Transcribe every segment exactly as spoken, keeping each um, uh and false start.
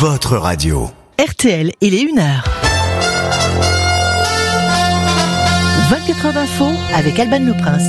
votre radio. R T L, il est une heure. vingt-quatre heures d'info avec Alban Le Prince.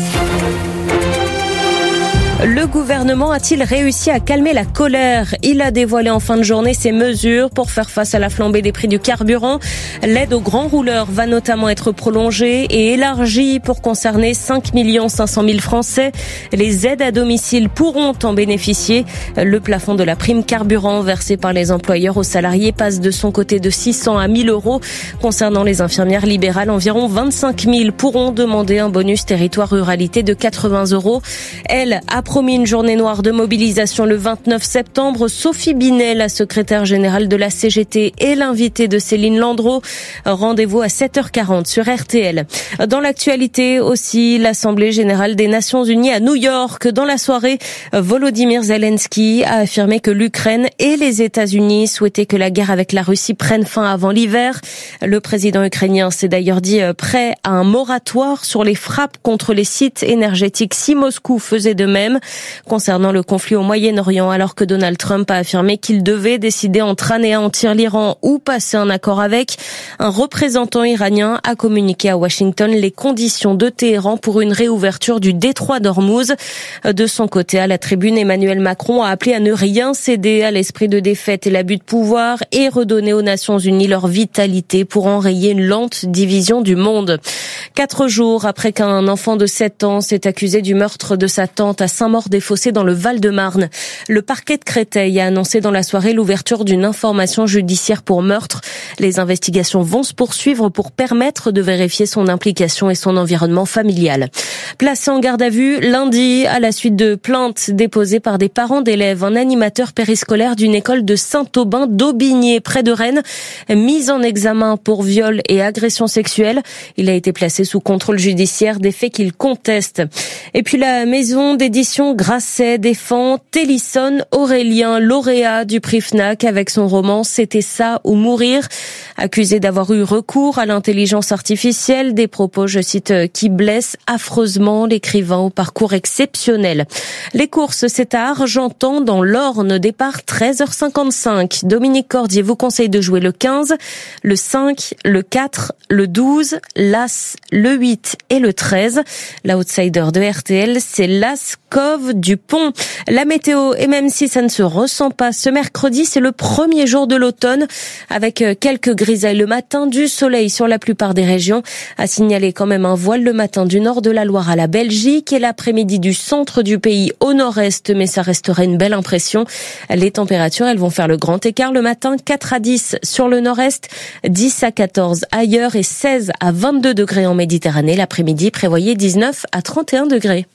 Le gouvernement a-t-il réussi à calmer la colère ? Il a dévoilé en fin de journée ses mesures pour faire face à la flambée des prix du carburant. L'aide aux grands rouleurs va notamment être prolongée et élargie pour concerner cinq millions cinq cent mille Français. Les aides à domicile pourront en bénéficier. Le plafond de la prime carburant versée par les employeurs aux salariés passe de son côté de six cents à mille euros. Concernant les infirmières libérales, environ vingt-cinq mille pourront demander un bonus territoire ruralité de quatre-vingts euros. Elle a promis une journée noire de mobilisation le vingt-neuf septembre. Sophie Binet, la secrétaire générale de la C G T, est l'invitée de Céline Landreau. Rendez-vous à sept heures quarante sur R T L. Dans l'actualité aussi, l'Assemblée générale des Nations unies à New York. Dans la soirée, Volodymyr Zelensky a affirmé que l'Ukraine et les États-Unis souhaitaient que la guerre avec la Russie prenne fin avant l'hiver. Le président ukrainien s'est d'ailleurs dit prêt à un moratoire sur les frappes contre les sites énergétiques si Moscou faisait de même. Concernant le conflit au Moyen-Orient, alors que Donald Trump a affirmé qu'il devait décider entre anéantir l'Iran ou passer un accord avec, un représentant iranien a communiqué à Washington les conditions de Téhéran pour une réouverture du détroit d'Ormuz. De son côté, à la tribune, Emmanuel Macron a appelé à ne rien céder à l'esprit de défaite et l'abus de pouvoir et redonner aux Nations Unies leur vitalité pour enrayer une lente division du monde. Quatre jours après qu'un enfant de sept ans s'est accusé du meurtre de sa tante à Saint-Maur-des-Fossés dans le Val-de-Marne, le parquet de Créteil a annoncé dans la soirée l'ouverture d'une information judiciaire pour meurtre. Les investigations vont se poursuivre pour permettre de vérifier son implication et son environnement familial. Placé en garde à vue lundi à la suite de plaintes déposées par des parents d'élèves, un animateur périscolaire d'une école de Saint-Aubin d'Aubigné près de Rennes, mis en examen pour viol et agression sexuelle. Il a été placé sous contrôle judiciaire, des faits qu'il conteste. Et puis la maison d'édition Grasset défend Télisson Aurélien, lauréat du prix Fnac avec son roman C'était ça ou mourir. Accusé d'avoir eu recours à l'intelligence artificielle, des propos, je cite, qui blessent affreusement l'écrivain au parcours exceptionnel. Les courses, c'est à Argentan dans l'Orne, départ treize heures cinquante-cinq. Dominique Cordier vous conseille de jouer le quinze, le cinq, le quatre, le douze, l'As, le huit et le treize. L'outsider de R T L, c'est l'As Cove du Pont. La météo, et même si ça ne se ressent pas, ce mercredi, c'est le premier jour de l'automne, avec quelques grisailles le matin, du soleil sur la plupart des régions. À signaler quand même un voile le matin du nord de la Loire à la Belgique et l'après-midi du centre du pays au nord-est, mais ça resterait une belle impression. Les températures, elles vont faire le grand écart le matin, quatre à dix sur le nord-est, dix à quatorze ailleurs et seize à vingt-deux degrés en Méditerranée. L'après-midi, prévoyez dix-neuf à trente et un degrés.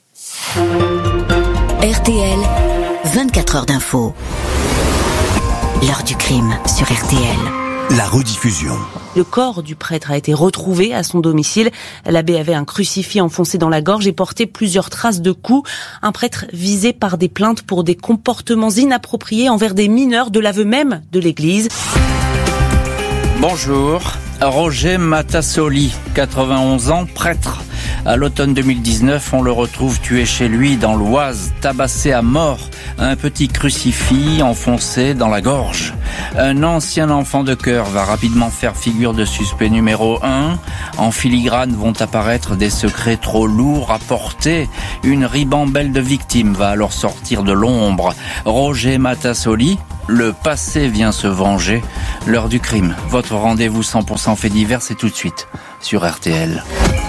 R T L, vingt-quatre heures d'info. L'heure du crime sur R T L. La rediffusion. Le corps du prêtre a été retrouvé à son domicile. L'abbé avait un crucifix enfoncé dans la gorge et portait plusieurs traces de coups. Un prêtre visé par des plaintes pour des comportements inappropriés envers des mineurs, de l'aveu même de l'église. Bonjour, Roger Matassoli, quatre-vingt-onze ans, prêtre. À l'automne deux mille dix-neuf, on le retrouve tué chez lui dans l'Oise, tabassé à mort, un petit crucifix enfoncé dans la gorge. Un ancien enfant de chœur va rapidement faire figure de suspect numéro un. En filigrane vont apparaître des secrets trop lourds à porter. Une ribambelle de victimes va alors sortir de l'ombre. Roger Matassoli, le passé vient se venger. L'heure du crime, votre rendez-vous cent pour cent fait divers, c'est tout de suite sur R T L.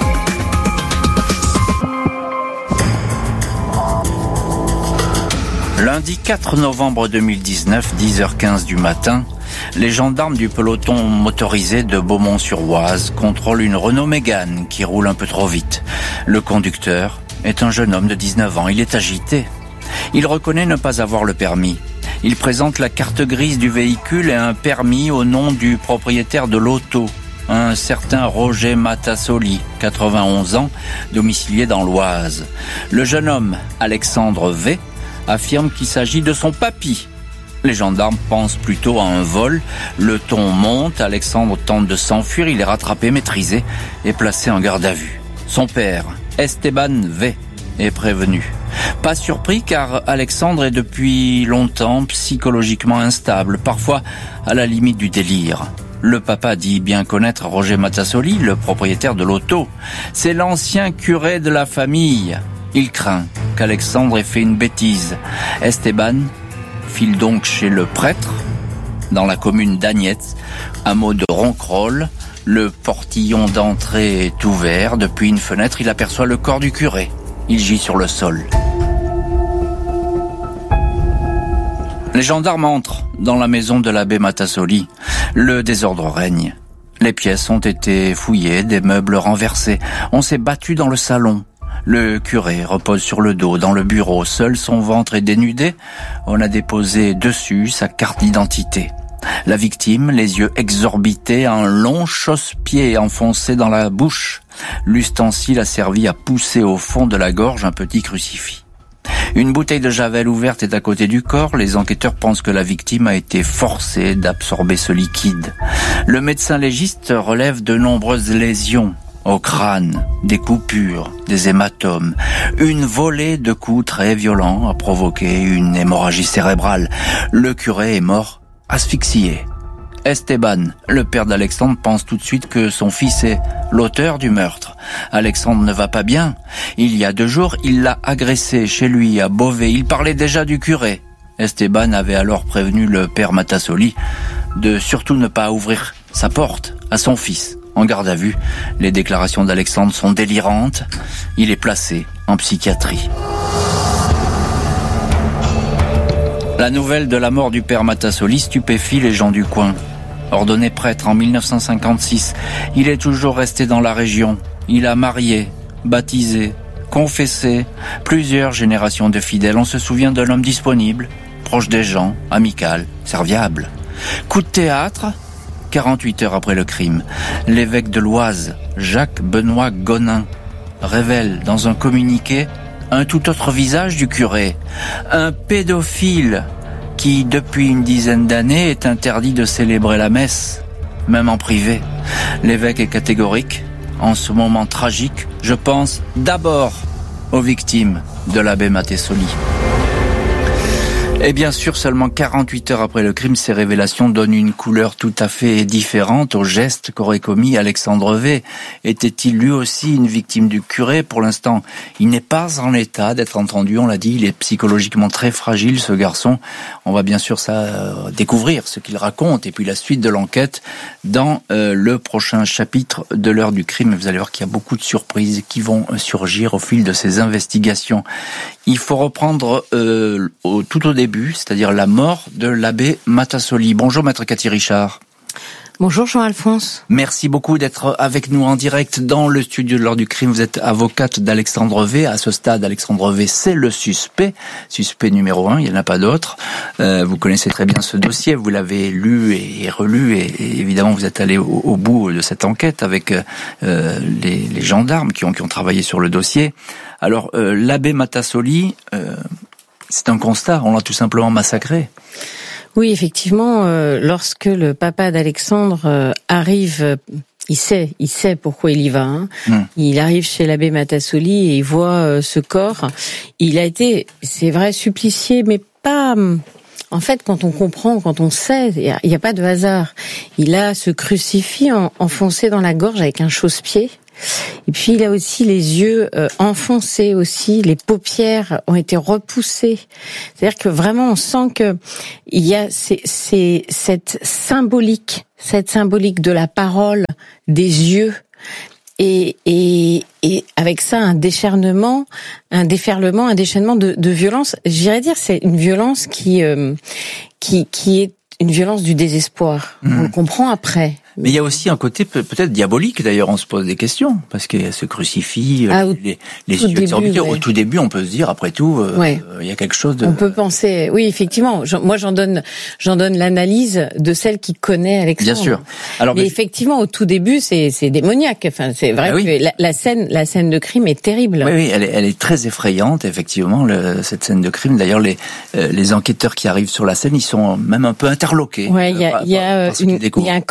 Lundi quatre novembre deux mille dix-neuf, dix heures quinze du matin, les gendarmes du peloton motorisé de Beaumont-sur-Oise contrôlent une Renault Mégane qui roule un peu trop vite. Le conducteur est un jeune homme de dix-neuf ans, il est agité. Il reconnaît ne pas avoir le permis. Il présente la carte grise du véhicule et un permis au nom du propriétaire de l'auto, un certain Roger Matassoli, quatre-vingt-onze ans, domicilié dans l'Oise. Le jeune homme, Alexandre V, affirme qu'il s'agit de son papy. Les gendarmes pensent plutôt à un vol. Le ton monte, Alexandre tente de s'enfuir, il est rattrapé, maîtrisé et placé en garde à vue. Son père, Esteban V, est prévenu. Pas surpris car Alexandre est depuis longtemps psychologiquement instable, parfois à la limite du délire. Le papa dit bien connaître Roger Matassoli, le propriétaire de l'auto. C'est l'ancien curé de la famille. Il craint qu'Alexandre ait fait une bêtise. Esteban file donc chez le prêtre, dans la commune d'Agnès, hameau de Ronquerolles. Le portillon d'entrée est ouvert. Depuis une fenêtre, il aperçoit le corps du curé. Il gît sur le sol. Les gendarmes entrent dans la maison de l'abbé Matassoli. Le désordre règne. Les pièces ont été fouillées, des meubles renversés. On s'est battu dans le salon. Le curé repose sur le dos dans le bureau. Seul son ventre est dénudé. On a déposé dessus sa carte d'identité. La victime, les yeux exorbités, un long chausse-pied enfoncé dans la bouche. L'ustensile a servi à pousser au fond de la gorge un petit crucifix. Une bouteille de javel ouverte est à côté du corps. Les enquêteurs pensent que la victime a été forcée d'absorber ce liquide. Le médecin légiste relève de nombreuses lésions au crâne, des coupures, des hématomes. Une volée de coups très violents a provoqué une hémorragie cérébrale. Le curé est mort asphyxié. Esteban, le père d'Alexandre, pense tout de suite que son fils est l'auteur du meurtre. Alexandre ne va pas bien. Il y a deux jours, il l'a agressé chez lui à Beauvais. Il parlait déjà du curé. Esteban avait alors prévenu le père Matassoli de surtout ne pas ouvrir sa porte à son fils. En garde à vue, les déclarations d'Alexandre sont délirantes. Il est placé en psychiatrie. La nouvelle de la mort du père Matassoli stupéfie les gens du coin. Ordonné prêtre en mille neuf cent cinquante-six, il est toujours resté dans la région. Il a marié, baptisé, confessé plusieurs générations de fidèles. On se souvient d'un homme disponible, proche des gens, amical, serviable. Coup de théâtre, quarante-huit heures après le crime, l'évêque de l'Oise, Jacques-Benoît Gonin, révèle dans un communiqué un tout autre visage du curé, un pédophile qui, depuis une dizaine d'années, est interdit de célébrer la messe, même en privé. L'évêque est catégorique. En ce moment tragique, je pense d'abord aux victimes de l'abbé Matassoli. Et bien sûr, seulement quarante-huit heures après le crime, ces révélations donnent une couleur tout à fait différente au geste qu'aurait commis Alexandre V. Était-il lui aussi une victime du curé? Pour l'instant, il n'est pas en état d'être entendu, on l'a dit, il est psychologiquement très fragile, ce garçon. On va bien sûr ça euh, découvrir ce qu'il raconte et puis la suite de l'enquête dans euh, le prochain chapitre de l'heure du crime. Vous allez voir qu'il y a beaucoup de surprises qui vont surgir au fil de ces investigations. Il faut reprendre euh, au, tout au début, c'est-à-dire la mort de l'abbé Matassoli. Bonjour Maître Cathy Richard. Bonjour Jean-Alphonse. Merci beaucoup d'être avec nous en direct dans le studio de l'heure du crime. Vous êtes avocate d'Alexandre V. À ce stade, Alexandre V, c'est le suspect. Suspect numéro un, il n'y en a pas d'autre. Euh, vous connaissez très bien ce dossier, vous l'avez lu et relu et, et évidemment vous êtes allé au, au bout de cette enquête avec euh, les, les gendarmes qui ont, qui ont travaillé sur le dossier. Alors, euh, l'abbé Matassoli, euh, c'est un constat, on l'a tout simplement massacré. Oui, effectivement, euh, lorsque le papa d'Alexandre euh, arrive, euh, il sait, il sait pourquoi il y va. Hein. Mmh. Il arrive chez l'abbé Matassoli et il voit euh, ce corps. Il a été, c'est vrai, supplicié, mais pas. En fait, quand on comprend, quand on sait, il n'y a, a pas de hasard. Il a ce crucifix en, enfoncé dans la gorge avec un chausse-pied. Et puis il a aussi les yeux euh, enfoncés aussi, les paupières ont été repoussées. C'est-à-dire que vraiment on sent que il y a c'est, c'est cette symbolique, cette symbolique de la parole, des yeux et et et avec ça un décharnement, un déferlement, un déchaînement de, de violence. J'irais dire c'est une violence qui euh, qui qui est une violence du désespoir. Mmh. On le comprend après. Mais il y a aussi un côté peut-être diabolique, d'ailleurs, on se pose des questions, parce qu'il y a ce crucifix, ah, les, les yeux exorbités. Ouais. Au tout début, on peut se dire, après tout, euh, ouais. il y a quelque chose de... On peut penser, oui, effectivement. Moi, j'en donne, j'en donne l'analyse de celle qui connaît Alexandre. Bien sûr. Alors, mais, mais effectivement, au tout début, c'est, c'est démoniaque. Enfin, c'est vrai ah, oui. que la, la scène, la scène de crime est terrible. Oui, oui, elle est, elle est très effrayante, effectivement, le, cette scène de crime. D'ailleurs, les, euh, les enquêteurs qui arrivent sur la scène, ils sont même un peu interloqués. Ouais, il y a, il y a, une, il y a un cornet de glace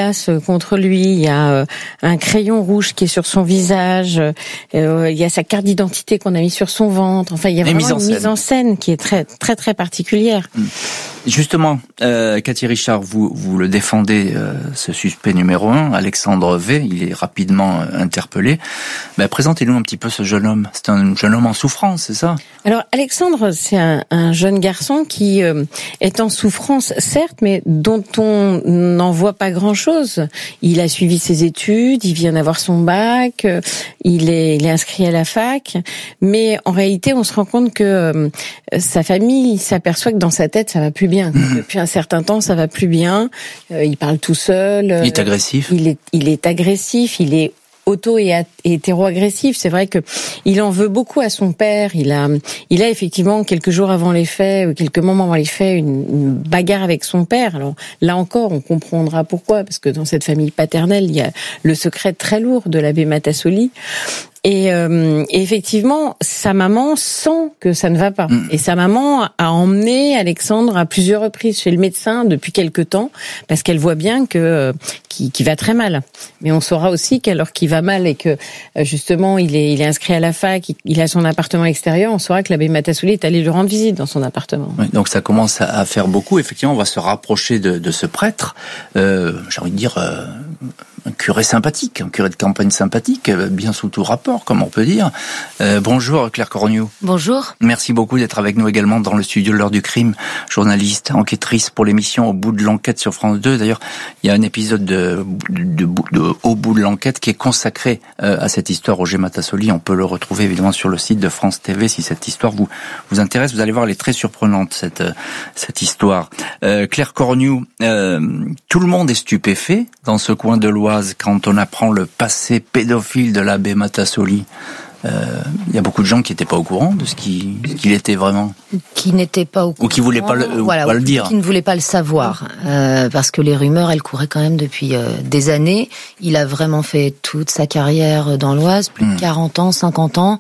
glace contre lui, il y a euh, un crayon rouge qui est sur son visage, euh, il y a sa carte d'identité qu'on a mis sur son ventre. Enfin, il y a vraiment une mise en scène qui est très très très particulière. Mmh. Justement, euh, Cathy Richard, vous vous le défendez, euh, ce suspect numéro un, Alexandre V. Il est rapidement interpellé. Ben, présentez-nous un petit peu ce jeune homme. C'est un jeune homme en souffrance, c'est ça? Alors Alexandre, c'est un, un jeune garçon qui euh, est en souffrance, certes, mais dont on n'en voit pas grand-chose. Il a suivi ses études, il vient d'avoir son bac, euh, il est, il est inscrit à la fac, mais en réalité, on se rend compte que euh, sa famille s'aperçoit que dans sa tête, ça va plus bien. Mmh. Depuis un certain temps, ça va plus bien. Euh, il parle tout seul. Il est agressif. Il est, il est agressif. Il est auto et hétéro-agressif. C'est vrai que il en veut beaucoup à son père. Il a, il a effectivement quelques jours avant les faits, quelques moments avant les faits, une, une bagarre avec son père. Alors là encore, on comprendra pourquoi, parce que dans cette famille paternelle, il y a le secret très lourd de l'abbé Matassoli. Et, euh, et effectivement, sa maman sent que ça ne va pas. Mmh. Et sa maman a emmené Alexandre à plusieurs reprises chez le médecin depuis quelque temps, parce qu'elle voit bien que qu'il, qu'il va très mal. Mais on saura aussi qu'alors qu'il va mal et que justement il est, il est inscrit à la fac, il a son appartement extérieur, on saura que l'abbé Matassoli est allé lui rendre visite dans son appartement. Oui, donc ça commence à faire beaucoup. Effectivement, on va se rapprocher de, de ce prêtre. Euh, j'ai envie de dire. Euh, un curé sympathique, un curé de campagne sympathique, bien sous tout rapport, comme on peut dire. Euh, bonjour Claire Cornu. Bonjour. Merci beaucoup d'être avec nous également dans le studio de l'heure du crime, journaliste, enquêtrice pour l'émission Au bout de l'enquête sur France deux. D'ailleurs, il y a un épisode de, de, de, de Au bout de l'enquête qui est consacré euh, à cette histoire Roger Matassoli. On peut le retrouver évidemment sur le site de France T V si cette histoire vous vous intéresse. Vous allez voir, elle est très surprenante cette cette histoire. Euh, Claire Cornu, euh, tout le monde est stupéfait dans ce coin de l'Oise quand on apprend le passé pédophile de l'abbé Matassoli. Il euh, y a beaucoup de gens qui n'étaient pas au courant de ce qu'il, ce qu'il était vraiment. Qui n'étaient pas au courant. Ou qui voulaient pas le, voilà, pas le dire. Qui ne voulaient pas le savoir. Euh, parce que les rumeurs, elles couraient quand même depuis euh, des années. Il a vraiment fait toute sa carrière dans l'Oise, plus mmh. de quarante ans, cinquante ans.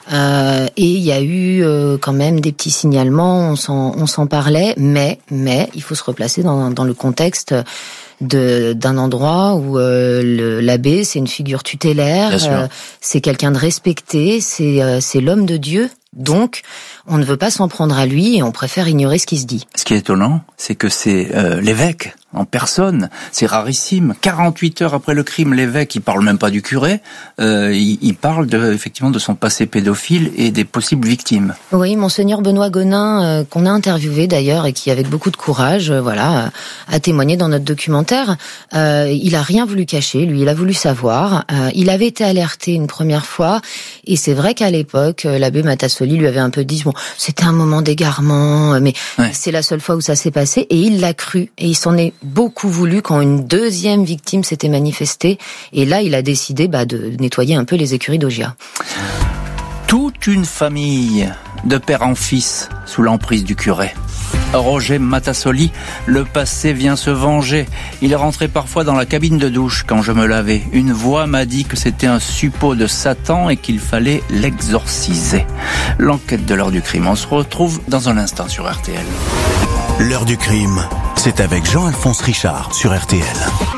Euh, et il y a eu euh, quand même des petits signalements, on s'en, on s'en parlait, mais, mais il faut se replacer dans, dans le contexte de d'un endroit où euh, le, l'abbé c'est une figure tutélaire, euh, c'est quelqu'un de respecté, c'est euh, c'est l'homme de Dieu. Donc, on ne veut pas s'en prendre à lui et on préfère ignorer ce qui se dit. Ce qui est étonnant, c'est que c'est euh, l'évêque en personne. C'est rarissime. quarante-huit heures après le crime, l'évêque, il parle même pas du curé. Euh, il, il parle de, effectivement de son passé pédophile et des possibles victimes. Oui, monseigneur Benoît Gonin, euh, qu'on a interviewé d'ailleurs et qui, avec beaucoup de courage, euh, voilà, a témoigné dans notre documentaire. Euh, il a rien voulu cacher. Lui, il a voulu savoir. Euh, il avait été alerté une première fois et c'est vrai qu'à l'époque, euh, l'abbé Matassoli lui avait un peu dit bon, c'était un moment d'égarement, mais ouais. c'est la seule fois où ça s'est passé, et il l'a cru, et il s'en est beaucoup voulu quand une deuxième victime s'était manifestée, et là il a décidé bah, de nettoyer un peu les écuries d'Augias. Toute une famille, de père en fils, sous l'emprise du curé. Roger Matassoli, le passé vient se venger. Il rentrait parfois dans la cabine de douche quand je me lavais. Une voix m'a dit que c'était un suppôt de Satan et qu'il fallait l'exorciser. L'enquête de l'heure du crime, on se retrouve dans un instant sur R T L. L'heure du crime, c'est avec Jean-Alphonse Richard sur R T L.